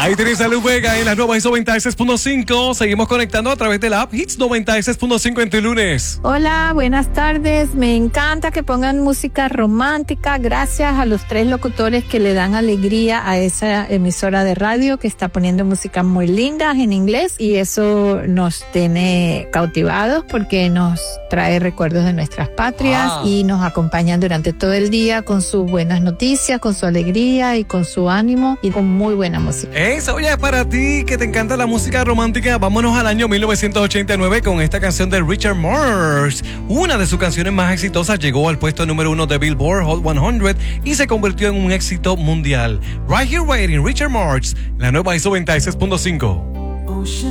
Ahí tenéis a Luz Vega en la nueva Hits 96.5. Seguimos conectando a través de la app Hits 96.5 en tu lunes. Hola, buenas tardes. Me encanta que pongan música romántica. Gracias a los 3 locutores que le dan alegría a esa emisora de radio que está poniendo música muy linda en inglés, y eso nos tiene cautivados porque nos trae recuerdos de nuestras patrias y nos acompañan durante todo el día con sus buenas noticias, con su alegría y con su ánimo y con muy buena música. Eso, oye, para ti que te encanta la música romántica, vámonos al año 1989 con esta canción de Richard Marx. Una de sus canciones más exitosas llegó al puesto número 1 de Billboard Hot 100 y se convirtió en un éxito mundial. Right Here Waiting, Richard Marx, la nueva Hits 96.5.